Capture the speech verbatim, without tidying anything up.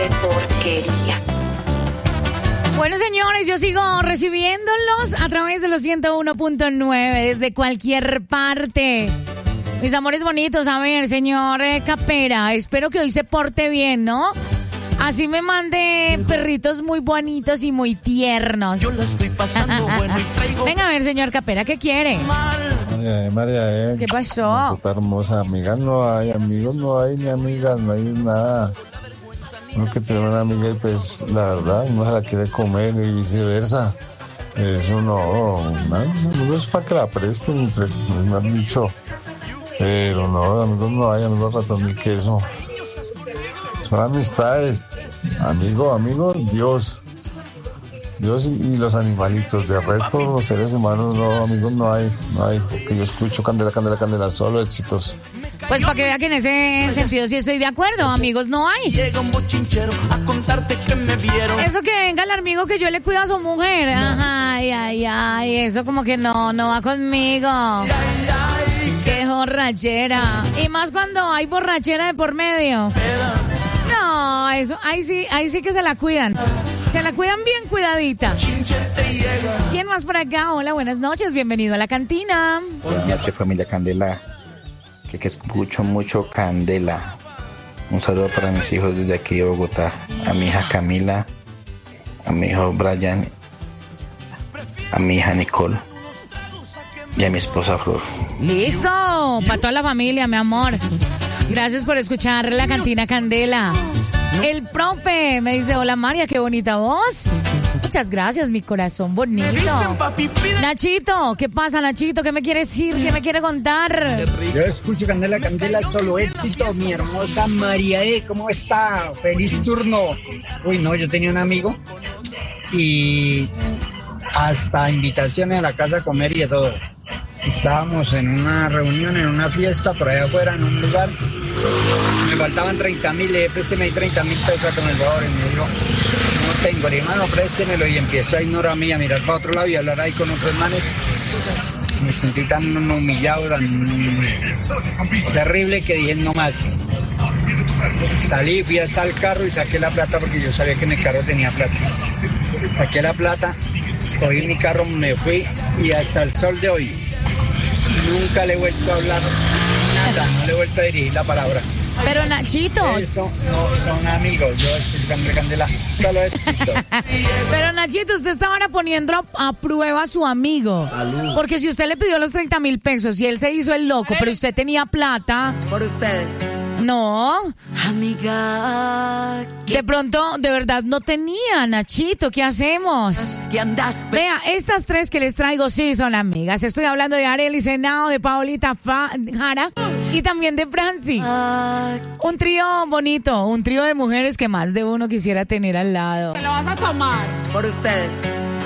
de porquería. Bueno, señores, yo sigo recibiéndolos a través de los ciento uno punto nueve desde cualquier parte. Mis amores bonitos, a ver, señor eh, Capera, espero que hoy se porte bien, ¿no? Así me mande perritos muy bonitos y muy tiernos. Yo lo estoy pasando bueno y traigo... Venga a ver, señor Capera, ¿qué quiere? María, María, eh. ¿Qué pasó? Está hermosa, amigas no hay, amigos no hay, ni amigas, no hay nada. Uno que tiene una amiga y pues la verdad uno se la quiere comer y viceversa. Eso no, no, no es para que la presten, pues, me han dicho. Pero no, amigos no hay, amigos ratón ni queso. Son amistades. Amigo, amigo, Dios. Dios y, y los animalitos. De resto, los seres humanos, no, amigos no hay. No hay. Porque yo escucho Candela, Candela, Candela, solo éxitos. Pues para que vea que en ese sentido sí estoy de acuerdo. Amigos no hay. Llega un bochinchero a contarte que me vieron. Eso que venga el amigo que yo le cuido a su mujer. Ajá, ay, ay, ay. Eso como que no, no va conmigo. Qué borrachera. Y más cuando hay borrachera de por medio. No, eso, ahí sí, ahí sí que se la cuidan. Se la cuidan bien cuidadita. ¿Quién más por acá? Hola, buenas noches, bienvenido a la cantina. Buenas noches, familia Candela. Que, que escucho mucho Candela. Un saludo para mis hijos desde aquí de Bogotá. A mi hija Camila, a mi hijo Brian, a mi hija Nicole y a mi esposa Flor. Listo, para toda la familia, mi amor. Gracias por escuchar la cantina Candela. El profe me dice, hola María, qué bonita voz. Muchas gracias, mi corazón bonito. Nachito, ¿qué pasa, Nachito? ¿Qué me quiere decir? ¿Qué me quiere contar? Yo escucho Candela, Candela, solo éxito. Mi hermosa María E, ¿cómo está? Feliz turno. Uy, no, yo tenía un amigo y hasta invitaciones a la casa a comer y de todo. Estábamos en una reunión, en una fiesta, por allá afuera, en un lugar. Me faltaban treinta mil, le dije, présteme ahí treinta mil pesos con el favor. Y me dijo, no tengo, le dije, hermano, préstemelo. Y empiezo a ignorar a mí, a mirar para otro lado y a hablar ahí con otros manes. Me sentí tan humillado, tan terrible que dije, no más. Salí, fui hasta el carro y saqué la plata porque yo sabía que en el carro tenía plata. Saqué la plata, cogí mi carro, me fui y hasta el sol de hoy nunca le he vuelto a hablar nada, no le he vuelto a dirigir la palabra. Pero Nachito. Eso no son amigos, yo estoy Candela, Candela, solo éxito. Pero Nachito, usted estaba ahora poniendo a, a prueba a su amigo. Salud. Porque si usted le pidió los treinta mil pesos y él se hizo el loco, pero usted tenía plata. Por ustedes. No. Amiga. De pronto, de verdad, no tenía, Nachito. ¿Qué hacemos? ¿Qué andas? Vea, estas tres que les traigo sí son amigas. Estoy hablando de Arely Senao, de Paolita Fa- Jara y también de Franci. Un trío bonito, un trío de mujeres que más de uno quisiera tener al lado. ¿Te lo vas a tomar? Por ustedes.